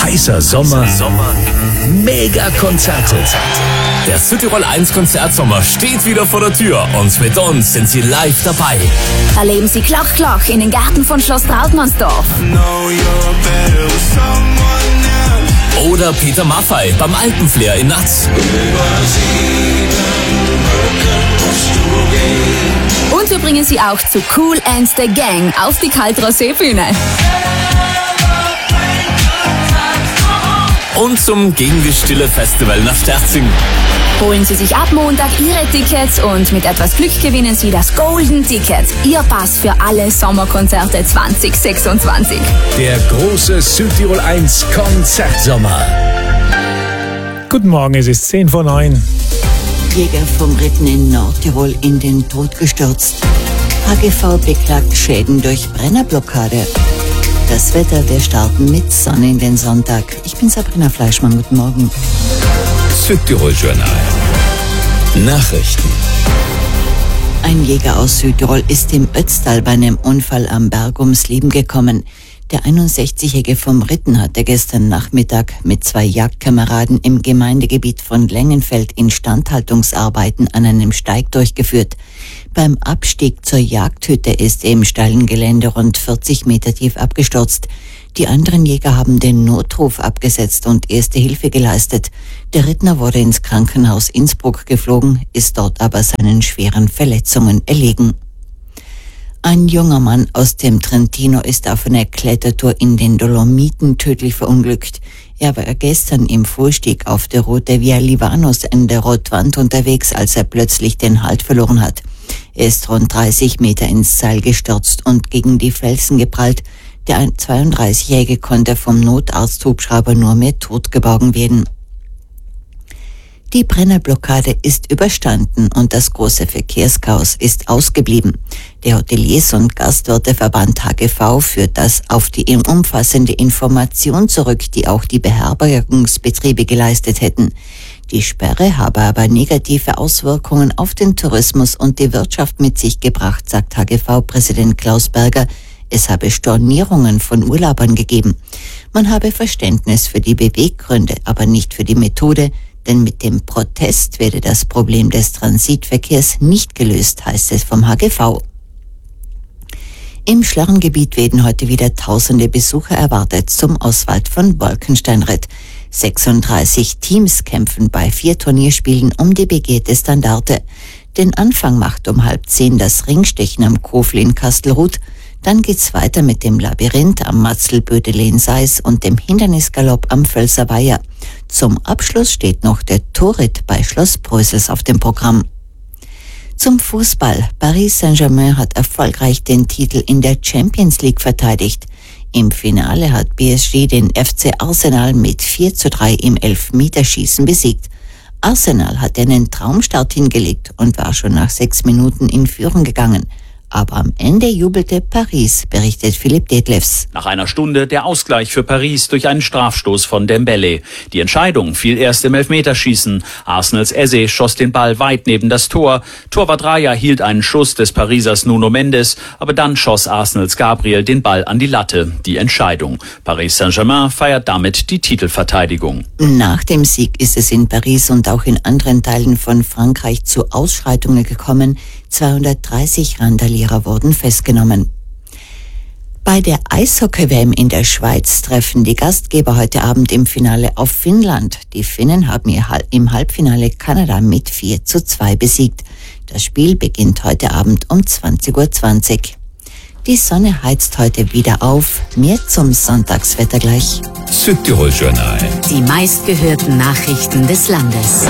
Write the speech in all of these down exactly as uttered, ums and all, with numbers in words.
heißer Sommer, Sommer, Mega-Konzerte. Der Südtirol eins Konzertsommer steht wieder vor der Tür und mit uns sind Sie live dabei. Erleben Sie Klock Klock in den Gärten von Schloss Trautmannsdorf. Oder Peter Maffay beim Alpenflair in Natz. Und wir bringen Sie auch zu Kool and the Gang auf die Kaltrosee-Bühne. Und zum Gegen die Stille Festival nach Sterzing. Holen Sie sich ab Montag Ihre Tickets und mit etwas Glück gewinnen Sie das Golden Ticket. Ihr Pass für alle Sommerkonzerte zwanzig sechsundzwanzig. Der große Südtirol eins Konzertsommer. Guten Morgen, es ist zehn vor neun. Jäger vom Ritten in Nordtirol in den Tod gestürzt. H G V beklagt Schäden durch Brennerblockade. Das Wetter, wir starten mit Sonne in den Sonntag. Ich bin Sabrina Fleischmann, guten Morgen. Südtirol Journal. Nachrichten. Ein Jäger aus Südtirol ist im Ötztal bei einem Unfall am Berg ums Leben gekommen. Der einundsechzigjährige vom Ritten hatte gestern Nachmittag mit zwei Jagdkameraden im Gemeindegebiet von Längenfeld Instandhaltungsarbeiten an einem Steig durchgeführt. Beim Abstieg zur Jagdhütte ist er im steilen Gelände rund vierzig Meter tief abgestürzt. Die anderen Jäger haben den Notruf abgesetzt und erste Hilfe geleistet. Der Rittner wurde ins Krankenhaus Innsbruck geflogen, ist dort aber seinen schweren Verletzungen erlegen. Ein junger Mann aus dem Trentino ist auf einer Klettertour in den Dolomiten tödlich verunglückt. Er war gestern im Vorstieg auf der Route Via Livanos an der Rotwand unterwegs, als er plötzlich den Halt verloren hat. Er ist rund dreißig Meter ins Seil gestürzt und gegen die Felsen geprallt. Der zweiunddreißigjährige konnte vom Notarzthubschrauber nur mehr tot geborgen werden. Die Brennerblockade ist überstanden und das große Verkehrschaos ist ausgeblieben. Der Hoteliers- und Gastwirteverband H G V führt das auf die umfassende Information zurück, die auch die Beherbergungsbetriebe geleistet hätten. Die Sperre habe aber negative Auswirkungen auf den Tourismus und die Wirtschaft mit sich gebracht, sagt H G V-Präsident Klaus Berger. Es habe Stornierungen von Urlaubern gegeben. Man habe Verständnis für die Beweggründe, aber nicht für die Methode, denn mit dem Protest werde das Problem des Transitverkehrs nicht gelöst, heißt es vom H G V. Im Schlarrengebiet werden heute wieder tausende Besucher erwartet zum Oswald von Wolkensteinritt. sechsunddreißig Teams kämpfen bei vier Turnierspielen um die begehrte Standarte. Den Anfang macht um halb zehn das Ringstechen am Kofel in Kastelruth. Dann geht's weiter mit dem Labyrinth am Matzelbödele in Seis und dem Hindernisgalopp am Völser Weiher. Zum Abschluss steht noch der Torritt bei Schloss Preußels auf dem Programm. Zum Fußball. Paris Saint-Germain hat erfolgreich den Titel in der Champions League verteidigt. Im Finale hat P S G den F C Arsenal mit vier zu drei im Elfmeterschießen besiegt. Arsenal hat einen Traumstart hingelegt und war schon nach sechs Minuten in Führung gegangen. Aber am Ende jubelte Paris, berichtet Philipp Detlefs. Nach einer Stunde der Ausgleich für Paris durch einen Strafstoß von Dembele. Die Entscheidung fiel erst im Elfmeterschießen. Arsenals Eze schoss den Ball weit neben das Tor. Torwart Raya hielt einen Schuss des Parisers Nuno Mendes, aber dann schoss Arsenals Gabriel den Ball an die Latte. Die Entscheidung. Paris Saint-Germain feiert damit die Titelverteidigung. Nach dem Sieg ist es in Paris und auch in anderen Teilen von Frankreich zu Ausschreitungen gekommen. zweihundertdreißig Randalierer wurden festgenommen. Bei der Eishockey-W M in der Schweiz treffen die Gastgeber heute Abend im Finale auf Finnland. Die Finnen haben im Halbfinale Kanada mit vier zu zwei besiegt. Das Spiel beginnt heute Abend um zwanzig Uhr zwanzig. Die Sonne heizt heute wieder auf. Mehr zum Sonntagswetter gleich. Südtirol Journal. Die meistgehörten Nachrichten des Landes.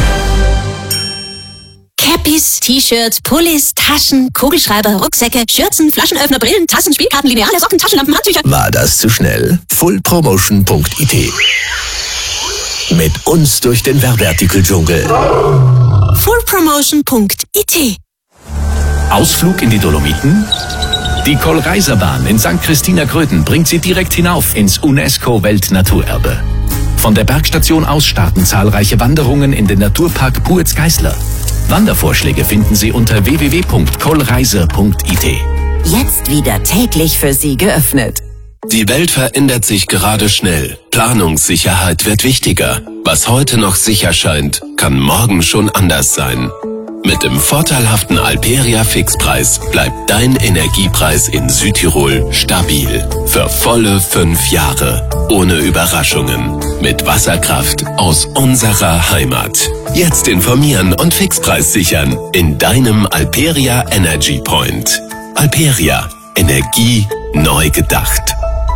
Cappies, T-Shirts, Pullis, Taschen, Kugelschreiber, Rucksäcke, Schürzen, Flaschenöffner, Brillen, Tassen, Spielkarten, Lineale, Socken, Taschenlampen, Handtücher. War das zu schnell? full promotion punkt I T. Mit uns durch den Werbeartikeldschungel. full promotion punkt I T. Ausflug in die Dolomiten? Die Kohlreiserbahn in Sankt Christina Gröden bringt Sie direkt hinauf ins UNESCO-Weltnaturerbe. Von der Bergstation aus starten zahlreiche Wanderungen in den Naturpark Puetz-Geisler. Wandervorschläge finden Sie unter w w w punkt kohlreiser punkt I T. Jetzt wieder täglich für Sie geöffnet. Die Welt verändert sich gerade schnell. Planungssicherheit wird wichtiger. Was heute noch sicher scheint, kann morgen schon anders sein. Mit dem vorteilhaften Alperia Fixpreis bleibt dein Energiepreis in Südtirol stabil. Für volle fünf Jahre. Ohne Überraschungen. Mit Wasserkraft aus unserer Heimat. Jetzt informieren und Fixpreis sichern in deinem Alperia Energy Point. Alperia. Energie neu gedacht.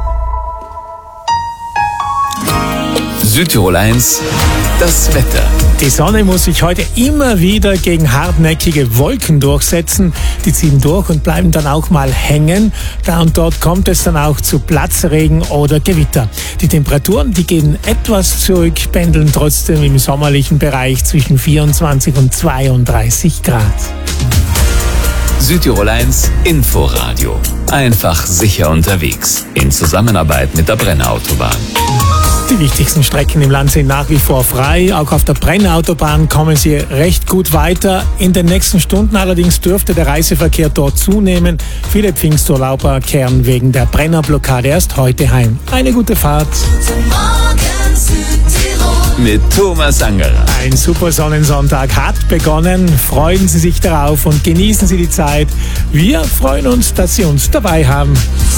Südtirol eins, das Wetter. Die Sonne muss sich heute immer wieder gegen hartnäckige Wolken durchsetzen. Die ziehen durch und bleiben dann auch mal hängen. Da und dort kommt es dann auch zu Platzregen oder Gewitter. Die Temperaturen, die gehen etwas zurück, pendeln trotzdem im sommerlichen Bereich zwischen vierundzwanzig und zweiunddreißig Grad. Südtirol eins Inforadio. Einfach sicher unterwegs. In Zusammenarbeit mit der Brenner-Autobahn. Die wichtigsten Strecken im Land sind nach wie vor frei. Auch auf der Brenner-Autobahn kommen Sie recht gut weiter. In den nächsten Stunden allerdings dürfte der Reiseverkehr dort zunehmen. Viele Pfingsturlauber kehren wegen der Brenner-Blockade erst heute heim. Eine gute Fahrt. Mit Thomas Angerer. Ein super Sonnensonntag hat begonnen. Freuen Sie sich darauf und genießen Sie die Zeit. Wir freuen uns, dass Sie uns dabei haben.